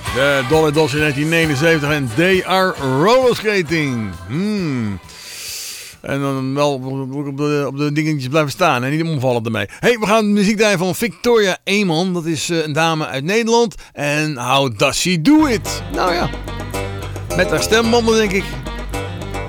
De Dolly Dots in 1979 en They Are Rollerskating. En dan wel op de dingetjes blijven staan en niet omvallen ermee. Hey, we gaan muziek draaien van Victoria Amon. Dat is een dame uit Nederland. En How Does She Do It? Nou ja, met haar stembanden denk ik.